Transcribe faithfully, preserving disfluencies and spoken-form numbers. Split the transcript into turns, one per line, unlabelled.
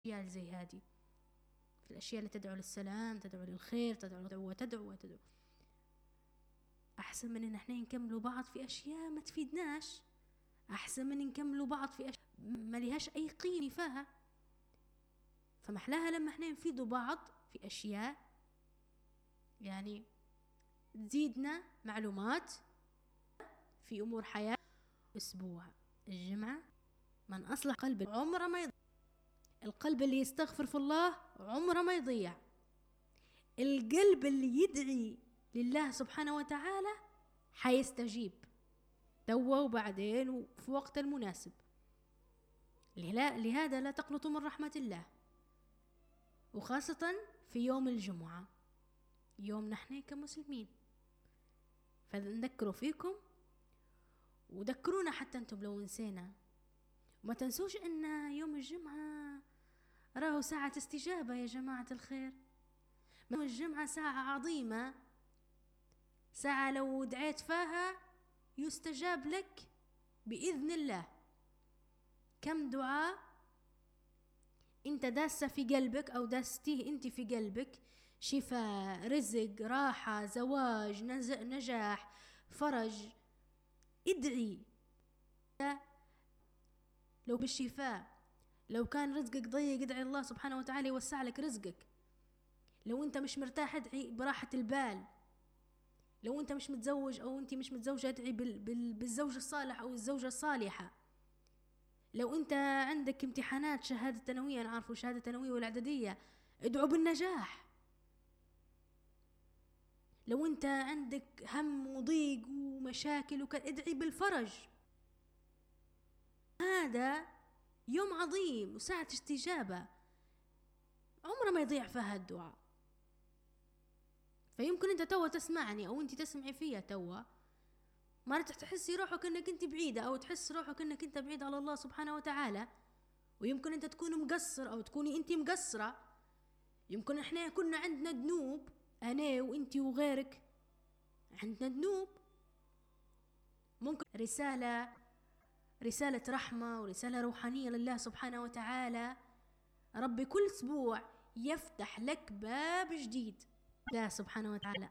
الأشياء زي هذه، في الأشياء اللي تدعو للسلام، تدعو للخير، تدعو تدعو وتدعو وتدعو، أحسن من إن احنا نكملوا بعض في أشياء ما تفيدناش، أحسن من نكملوا بعض في أشياء ما لهاش أي قيمة فيها. فمحلاها لما احنا نفيدوا بعض في أشياء يعني تزيدنا معلومات في أمور حياة. أسبوع الجمعة من أصلح قلب عمره ما يضيع، القلب اللي يستغفر في الله عمره ما يضيع، القلب اللي يدعي لله سبحانه وتعالى حيستجيب توا وبعدين وفي وقت المناسب. لهذا لا تقنطوا من رحمة الله، وخاصة في يوم الجمعة، يوم نحن كمسلمين. فنذكروا فيكم وذكرونا حتى انتم لو نسينا. وما تنسوش ان يوم الجمعة راهو ساعة استجابة يا جماعة الخير. يوم الجمعة ساعة عظيمة، ساعة لو دعيت فيها يستجاب لك بإذن الله. كم دعاء انت داسة في قلبك او داستيه انت في قلبك، شفاء، رزق، راحة، زواج، نجاح، فرج. ادعي لو بالشفاء، لو كان رزقك ضيق ادعي الله سبحانه وتعالى يوسع لك رزقك. لو انت مش مرتاح ادعي براحة البال. لو انت مش متزوج او انت مش متزوجة ادعي بال بال بالزوج الصالح او الزوجة الصالحة. لو انت عندك امتحانات شهادة ثانوية، نعرفوا شهادة ثانوية والإعدادية، ادعوا بالنجاح. لو انت عندك هم وضيق ومشاكل وكان ادعي بالفرج. هذا يوم عظيم وساعة استجابة عمره ما يضيع فيها الدعاء. فيمكن انت توا تسمعني او انت تسمعي فيها توا ما تحسي روحك انك انت بعيدة، او تحس روحك انك انت بعيد على الله سبحانه وتعالى، ويمكن انت تكون مقصر او تكوني انت مقصرة. يمكن احنا كنا عندنا ذنوب، انا وانت وغيرك عندنا ذنوب. ممكن رسالة رسالة رحمة ورسالة روحانية لله سبحانه وتعالى. ربي كل اسبوع يفتح لك باب جديد، الله سبحانه وتعالى